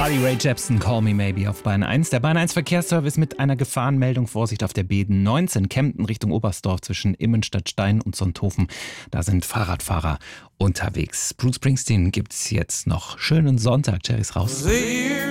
Carly Rae Jepsen, Call Me Maybe auf Bahn 1. Der Bahn 1 Verkehrsservice mit einer Gefahrenmeldung. Vorsicht auf der B19 Kempten Richtung Oberstdorf zwischen Immenstadt-Stein und Sonthofen. Da sind Fahrradfahrer unterwegs. Bruce Springsteen gibt's jetzt noch. Schönen Sonntag. Jerry's raus.